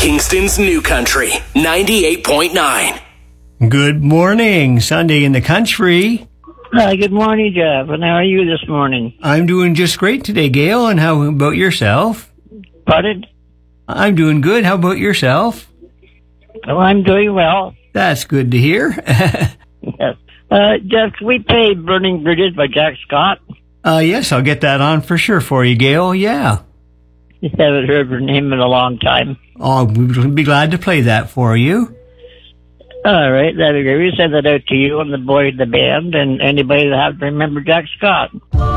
Kingston's New Country, 98.9. Good morning, Sunday in the country. Hi, good morning, Jeff. And how are you this morning? I'm doing just great today, Gail. And how about yourself? Pardon? I'm doing good. How about yourself? Oh, I'm doing well. That's good to hear. Yes. Jeff, can we play Burning Bridges by Jack Scott? Yes, I'll get that on for sure for you, Gail. Yeah. Just haven't heard her name in a long time. Oh, we'd be glad to play that for you. All right, that'd be great. We send that out to you and the boy in the band and anybody that haven't remembered Jack Scott.